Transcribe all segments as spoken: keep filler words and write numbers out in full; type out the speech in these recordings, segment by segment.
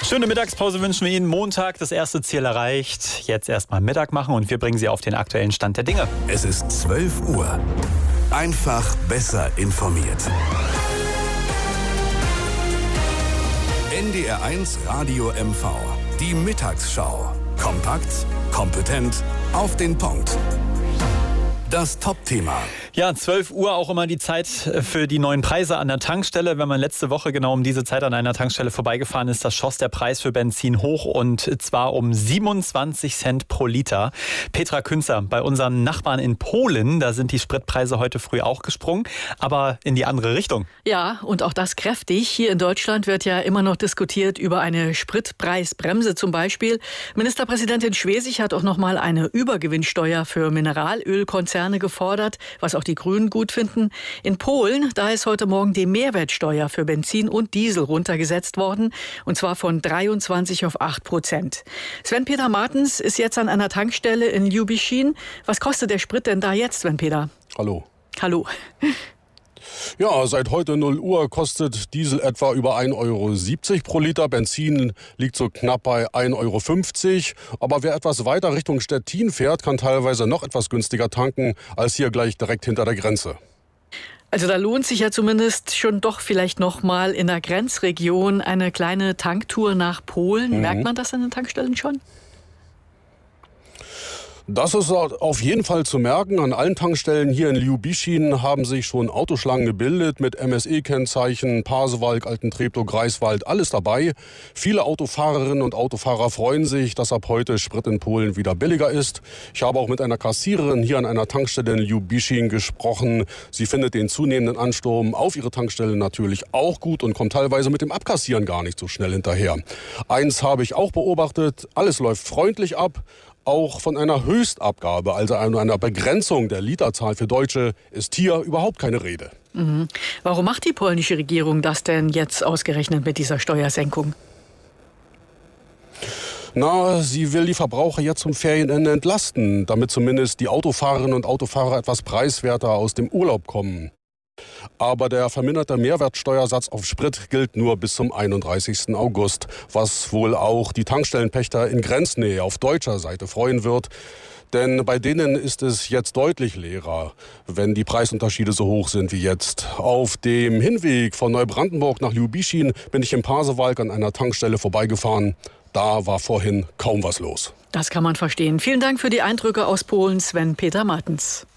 Schöne Mittagspause wünschen wir Ihnen. Montag, das erste Ziel erreicht. Jetzt erstmal Mittag machen und wir bringen Sie auf den aktuellen Stand der Dinge. Es ist zwölf Uhr. Einfach besser informiert. N D R eins Radio M V. Die Mittagsschau. Kompakt, kompetent, auf den Punkt. Das Top-Thema. Ja, zwölf Uhr auch immer die Zeit für die neuen Preise an der Tankstelle. Wenn man letzte Woche genau um diese Zeit an einer Tankstelle vorbeigefahren ist, da schoss der Preis für Benzin hoch und zwar um siebenundzwanzig Cent pro Liter. Petra Künzer, bei unseren Nachbarn in Polen, da sind die Spritpreise heute früh auch gesprungen, aber in die andere Richtung. Ja, und auch das kräftig. Hier in Deutschland wird ja immer noch diskutiert über eine Spritpreisbremse zum Beispiel. Ministerpräsidentin Schwesig hat auch noch mal eine Übergewinnsteuer für Mineralölkonzerne gefordert, was auch die Grünen gut finden. In Polen, da ist heute Morgen die Mehrwertsteuer für Benzin und Diesel runtergesetzt worden, und zwar von dreiundzwanzig auf acht Prozent. Sven-Peter Martens ist jetzt an einer Tankstelle in Ljubischin. Was kostet der Sprit denn da jetzt, Sven-Peter? Hallo. Hallo. Ja, seit heute null Uhr kostet Diesel etwa über ein Euro siebzig pro Liter. Benzin liegt so knapp bei ein Euro fünfzig. Aber wer etwas weiter Richtung Stettin fährt, kann teilweise noch etwas günstiger tanken als hier gleich direkt hinter der Grenze. Also da lohnt sich ja zumindest schon doch vielleicht noch mal in der Grenzregion eine kleine Tanktour nach Polen. Mhm. Merkt man das an den Tankstellen schon? Das ist auf jeden Fall zu merken. An allen Tankstellen hier in Ljubischin haben sich schon Autoschlangen gebildet mit M S E-Kennzeichen, Pasewalk, Altentreptow, Greifswald, alles dabei. Viele Autofahrerinnen und Autofahrer freuen sich, dass ab heute Sprit in Polen wieder billiger ist. Ich habe auch mit einer Kassiererin hier an einer Tankstelle in Ljubischin gesprochen. Sie findet den zunehmenden Ansturm auf ihre Tankstelle natürlich auch gut und kommt teilweise mit dem Abkassieren gar nicht so schnell hinterher. Eins habe ich auch beobachtet, alles läuft freundlich ab. Auch von einer Höchstabgabe, also einer Begrenzung der Literzahl für Deutsche, ist hier überhaupt keine Rede. Mhm. Warum macht die polnische Regierung das denn jetzt ausgerechnet mit dieser Steuersenkung? Na, sie will die Verbraucher jetzt zum Ferienende entlasten, damit zumindest die Autofahrerinnen und Autofahrer etwas preiswerter aus dem Urlaub kommen. Aber der verminderte Mehrwertsteuersatz auf Sprit gilt nur bis zum einunddreißigsten August, was wohl auch die Tankstellenpächter in Grenznähe auf deutscher Seite freuen wird. Denn bei denen ist es jetzt deutlich leerer, wenn die Preisunterschiede so hoch sind wie jetzt. Auf dem Hinweg von Neubrandenburg nach Ljubischin bin ich im Pasewalk an einer Tankstelle vorbeigefahren. Da war vorhin kaum was los. Das kann man verstehen. Vielen Dank für die Eindrücke aus Polen, Sven-Peter Martens.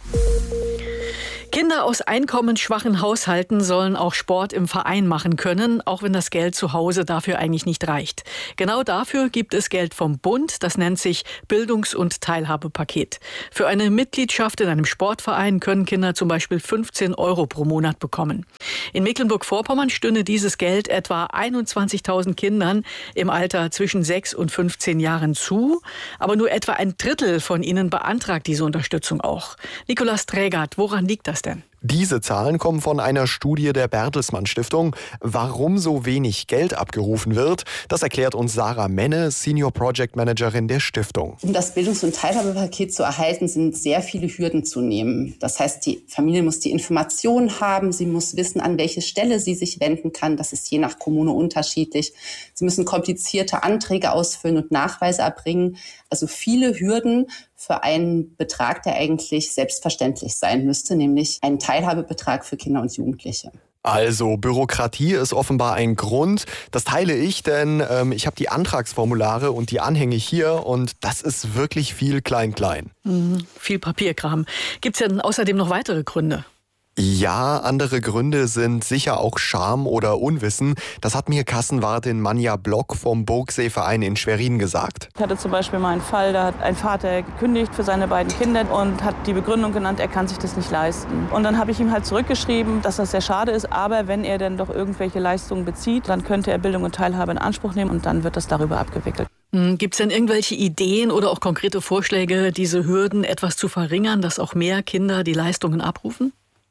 Kinder aus einkommensschwachen Haushalten sollen auch Sport im Verein machen können, auch wenn das Geld zu Hause dafür eigentlich nicht reicht. Genau dafür gibt es Geld vom Bund, das nennt sich Bildungs- und Teilhabepaket. Für eine Mitgliedschaft in einem Sportverein können Kinder zum Beispiel fünfzehn Euro pro Monat bekommen. In Mecklenburg-Vorpommern stünde dieses Geld etwa einundzwanzigtausend Kindern im Alter zwischen sechs und fünfzehn Jahren zu. Aber nur etwa ein Drittel von ihnen beantragt diese Unterstützung auch. Nikolaus Trägert, woran liegt das denn? Diese Zahlen kommen von einer Studie der Bertelsmann Stiftung. Warum so wenig Geld abgerufen wird, das erklärt uns Sarah Menne, Senior Project Managerin der Stiftung. Um das Bildungs- und Teilhabepaket zu erhalten, sind sehr viele Hürden zu nehmen. Das heißt, die Familie muss die Informationen haben, sie muss wissen, an welche Stelle sie sich wenden kann. Das ist je nach Kommune unterschiedlich. Sie müssen komplizierte Anträge ausfüllen und Nachweise erbringen. Also viele Hürden für einen Betrag, der eigentlich selbstverständlich sein müsste, nämlich einen Teilhabebetrag für Kinder und Jugendliche. Also Bürokratie ist offenbar ein Grund. Das teile ich, denn ähm, ich habe die Antragsformulare und die Anhänge hier und das ist wirklich viel Klein-Klein. Mhm, viel Papierkram. Gibt es denn außerdem noch weitere Gründe? Ja, andere Gründe sind sicher auch Scham oder Unwissen. Das hat mir Kassenwartin Manja Block vom Burgseeverein in Schwerin gesagt. Ich hatte zum Beispiel mal einen Fall, da hat ein Vater gekündigt für seine beiden Kinder und hat die Begründung genannt, er kann sich das nicht leisten. Und dann habe ich ihm halt zurückgeschrieben, dass das sehr schade ist, aber wenn er dann doch irgendwelche Leistungen bezieht, dann könnte er Bildung und Teilhabe in Anspruch nehmen und dann wird das darüber abgewickelt. Gibt es denn irgendwelche Ideen oder auch konkrete Vorschläge, diese Hürden etwas zu verringern, dass auch mehr Kinder die Leistungen abrufen?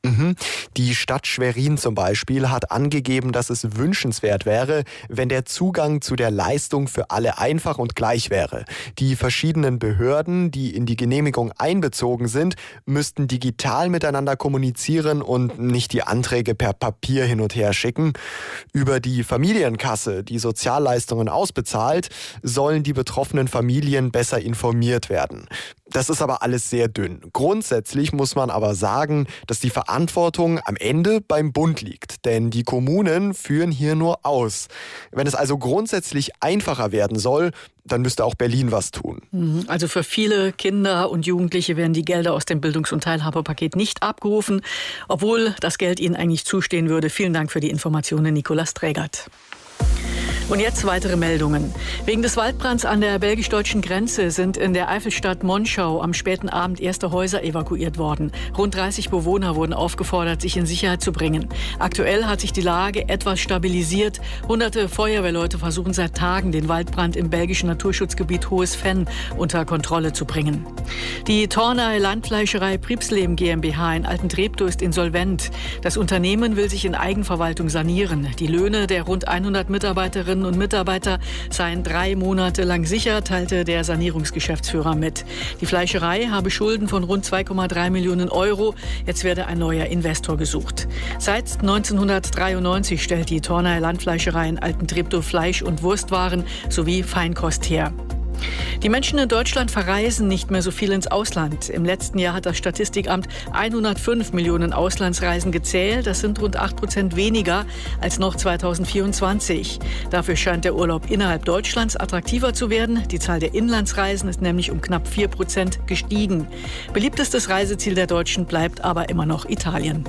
Mhm. Die Stadt Schwerin zum Beispiel hat angegeben, dass es wünschenswert wäre, wenn der Zugang zu der Leistung für alle einfach und gleich wäre. Die verschiedenen Behörden, die in die Genehmigung einbezogen sind, müssten digital miteinander kommunizieren und nicht die Anträge per Papier hin und her schicken. Über die Familienkasse, die Sozialleistungen ausbezahlt, sollen die betroffenen Familien besser informiert werden. Das ist aber alles sehr dünn. Grundsätzlich muss man aber sagen, dass die Verantwortung am Ende beim Bund liegt. Denn die Kommunen führen hier nur aus. Wenn es also grundsätzlich einfacher werden soll, dann müsste auch Berlin was tun. Also für viele Kinder und Jugendliche werden die Gelder aus dem Bildungs- und Teilhabepaket nicht abgerufen, obwohl das Geld ihnen eigentlich zustehen würde. Vielen Dank für die Informationen, Nicolas Trägert. Und jetzt weitere Meldungen. Wegen des Waldbrands an der belgisch-deutschen Grenze sind in der Eifelstadt Monschau am späten Abend erste Häuser evakuiert worden. Rund dreißig Bewohner wurden aufgefordert, sich in Sicherheit zu bringen. Aktuell hat sich die Lage etwas stabilisiert. Hunderte Feuerwehrleute versuchen seit Tagen, den Waldbrand im belgischen Naturschutzgebiet Hohes Venn unter Kontrolle zu bringen. Die Tornay Landfleischerei Priebsleben GmbH in Altentreptow ist insolvent. Das Unternehmen will sich in Eigenverwaltung sanieren. Die Löhne der rund hundert Mitarbeiterinnen und Mitarbeiter seien drei Monate lang sicher, teilte der Sanierungsgeschäftsführer mit. Die Fleischerei habe Schulden von rund zwei Komma drei Millionen Euro. Jetzt werde ein neuer Investor gesucht. Seit neunzehnhundertdreiundneunzig stellt die Tornay Landfleischerei in Altentreptow Fleisch- und Wurstwaren sowie Feinkost her. Die Menschen in Deutschland verreisen nicht mehr so viel ins Ausland. Im letzten Jahr hat das Statistikamt hundertfünf Millionen Auslandsreisen gezählt. Das sind rund acht Prozent weniger als noch zweitausendvierundzwanzig. Dafür scheint der Urlaub innerhalb Deutschlands attraktiver zu werden. Die Zahl der Inlandsreisen ist nämlich um knapp vier Prozent gestiegen. Beliebtestes Reiseziel der Deutschen bleibt aber immer noch Italien.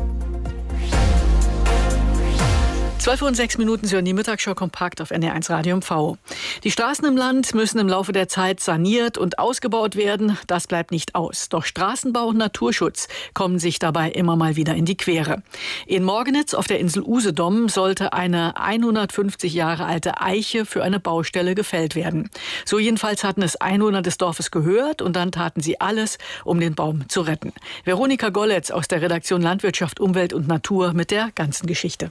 zwölf Uhr und sechs Minuten, Sie hören die Mittagsschau kompakt auf N D R eins Radio M V. Die Straßen im Land müssen im Laufe der Zeit saniert und ausgebaut werden. Das bleibt nicht aus. Doch Straßenbau und Naturschutz kommen sich dabei immer mal wieder in die Quere. In Morgenitz auf der Insel Usedom sollte eine hundertfünfzig Jahre alte Eiche für eine Baustelle gefällt werden. So jedenfalls hatten es Einwohner des Dorfes gehört und dann taten sie alles, um den Baum zu retten. Veronika Golletz aus der Redaktion Landwirtschaft, Umwelt und Natur mit der ganzen Geschichte.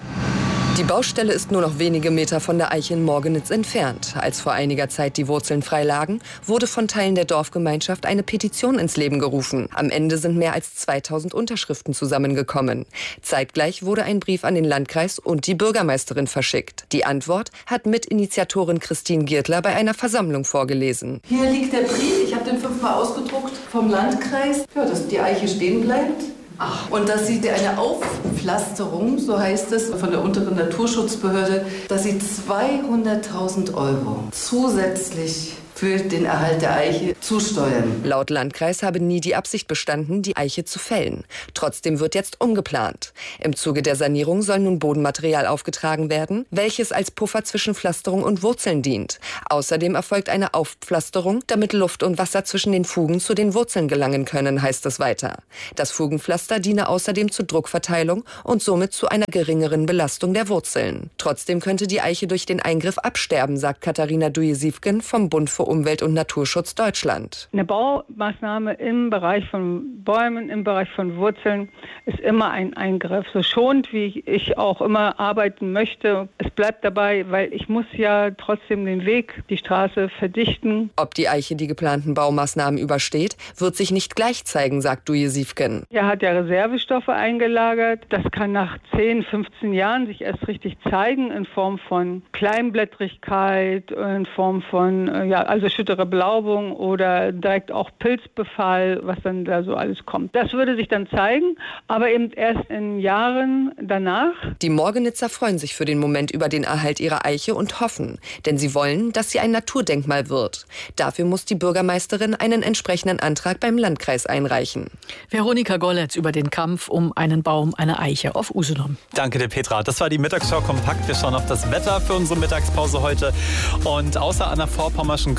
Die Baustelle ist nur noch wenige Meter von der Eiche in Morgenitz entfernt. Als vor einiger Zeit die Wurzeln frei lagen, wurde von Teilen der Dorfgemeinschaft eine Petition ins Leben gerufen. Am Ende sind mehr als zweitausend Unterschriften zusammengekommen. Zeitgleich wurde ein Brief an den Landkreis und die Bürgermeisterin verschickt. Die Antwort hat Mitinitiatorin Christine Giertler bei einer Versammlung vorgelesen. Hier liegt der Brief, ich habe den fünfmal ausgedruckt vom Landkreis, ja, dass die Eiche stehen bleibt. Ach. Und dass sie eine Aufpflasterung, so heißt es, von der unteren Naturschutzbehörde, dass sie zweihunderttausend Euro zusätzlich für den Erhalt der Eiche zusteuern. Laut Landkreis habe nie die Absicht bestanden, die Eiche zu fällen. Trotzdem wird jetzt umgeplant. Im Zuge der Sanierung soll nun Bodenmaterial aufgetragen werden, welches als Puffer zwischen Pflasterung und Wurzeln dient. Außerdem erfolgt eine Aufpflasterung, damit Luft und Wasser zwischen den Fugen zu den Wurzeln gelangen können, heißt es weiter. Das Fugenpflaster diene außerdem zur Druckverteilung und somit zu einer geringeren Belastung der Wurzeln. Trotzdem könnte die Eiche durch den Eingriff absterben, sagt Katharina Duje-Siefken vom Bund für Umwelt- und Naturschutz Deutschland. Eine Baumaßnahme im Bereich von Bäumen, im Bereich von Wurzeln ist immer ein Eingriff. So schonend, wie ich auch immer arbeiten möchte. Es bleibt dabei, weil ich muss ja trotzdem den Weg, die Straße verdichten. Ob die Eiche die geplanten Baumaßnahmen übersteht, wird sich nicht gleich zeigen, sagt Duje-Siefken. Er hat ja Reservestoffe eingelagert. Das kann nach zehn, fünfzehn Jahren sich erst richtig zeigen in Form von Kleinblättrigkeit, in Form von ja, also schüttere Belaubung oder direkt auch Pilzbefall, was dann da so alles kommt. Das würde sich dann zeigen, aber eben erst in Jahren danach. Die Morgenitzer freuen sich für den Moment über den Erhalt ihrer Eiche und hoffen, denn sie wollen, dass sie ein Naturdenkmal wird. Dafür muss die Bürgermeisterin einen entsprechenden Antrag beim Landkreis einreichen. Veronika Golletz über den Kampf um einen Baum, eine Eiche auf Usedom. Danke dir, Petra. Das war die Mittagsschau kompakt. Wir schauen auf das Wetter für unsere Mittagspause heute. Und außer an der vorpommerschen Küste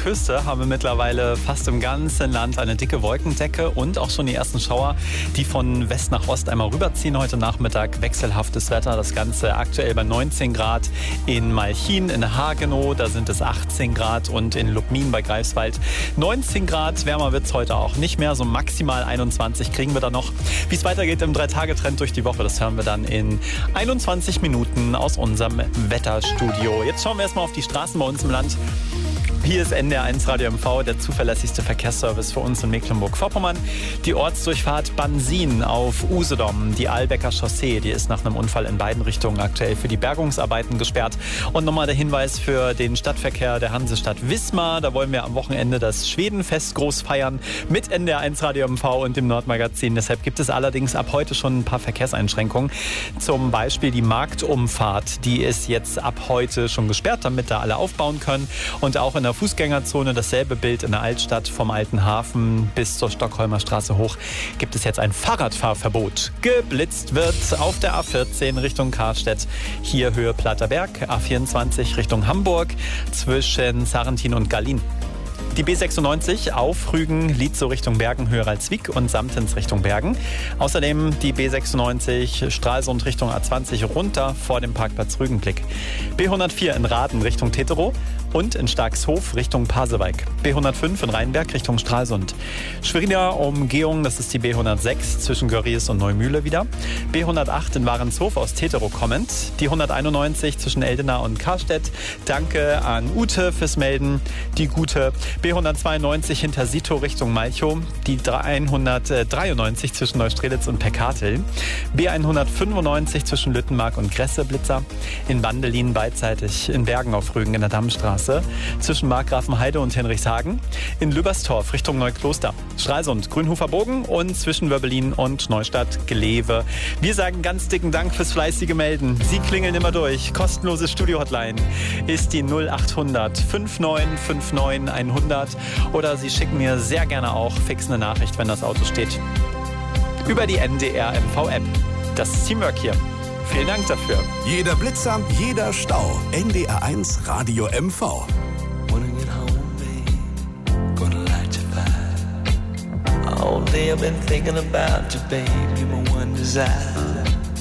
Küste haben wir mittlerweile fast im ganzen Land eine dicke Wolkendecke und auch schon die ersten Schauer, die von West nach Ost einmal rüberziehen. Heute Nachmittag wechselhaftes Wetter. Das Ganze aktuell bei neunzehn Grad in Malchin, in Hagenow, da sind es achtzehn Grad und in Lubmin bei Greifswald neunzehn Grad. Wärmer wird es heute auch nicht mehr, so maximal einundzwanzig kriegen wir da noch. Wie es weitergeht im Drei-Tage-Trend durch die Woche, das hören wir dann in einundzwanzig Minuten aus unserem Wetterstudio. Jetzt schauen wir erstmal auf die Straßen bei uns im Land. Hier ist N D R eins Radio M V, der zuverlässigste Verkehrsservice für uns in Mecklenburg-Vorpommern. Die Ortsdurchfahrt Bansin auf Usedom, die Ahlbecker Chaussee, die ist nach einem Unfall in beiden Richtungen aktuell für die Bergungsarbeiten gesperrt. Und nochmal der Hinweis für den Stadtverkehr der Hansestadt Wismar. Da wollen wir am Wochenende das Schwedenfest groß feiern mit N D R eins Radio M V und dem Nordmagazin. Deshalb gibt es allerdings ab heute schon ein paar Verkehrseinschränkungen. Zum Beispiel die Marktumfahrt, die ist jetzt ab heute schon gesperrt, damit da alle aufbauen können. Und auch in der Fußgängerzone dasselbe Bild in der Altstadt vom Alten Hafen bis zur Stockholmer Straße hoch gibt es jetzt ein Fahrradfahrverbot. Geblitzt wird auf der A vierzehn Richtung Karstedt, hier Höhe Platterberg, A vierundzwanzig Richtung Hamburg zwischen Sarrentin und Gallin. Die B sechsundneunzig auf Rügen, Lietzow Richtung Bergen, Höhe Ralswiek und Samtens Richtung Bergen. Außerdem die B sechsundneunzig Stralsund Richtung A zwanzig runter vor dem Parkplatz Rügenblick. B hundertvier in Raden Richtung Teterow und in Starkshof Richtung Pasewalk. B hundertfünf in Rheinberg Richtung Stralsund. Schweriner Umgehung, das ist die B hundertsechs zwischen Görries und Neumühle wieder. B hundertacht in Warenshof aus Teterow kommend. Die hunderteinundneunzig zwischen Eldena und Karstedt. Danke an Ute fürs Melden. Die gute B hundertzweiundneunzig hinter Sito Richtung Malchow. Die hundertdreiundneunzig zwischen Neustrelitz und Peckartel. B hundertfünfundneunzig zwischen Lüttenmark und Grässe-Blitzer. In Bandelin beidseitig in Bergen auf Rügen in der Dammstraße. Zwischen Markgrafenheide und Henrichshagen. In Lüberstorf Richtung Neukloster. Stralsund, Grünhofer Bogen und zwischen Wöbbelin und Neustadt Glewe. Wir sagen ganz dicken Dank fürs fleißige Melden. Sie klingeln immer durch. Kostenlose Studio-Hotline ist die null achthundert neunundfünfzig neunundfünfzig hundert oder Sie schicken mir sehr gerne auch fix eine Nachricht, wenn das Auto steht. Über die N D R M V-App. Das ist Teamwork hier. Vielen Dank dafür. Jeder Blitzer, jeder Stau. N D R eins Radio M V. All day I've been thinking about you, babe. You're my one desire.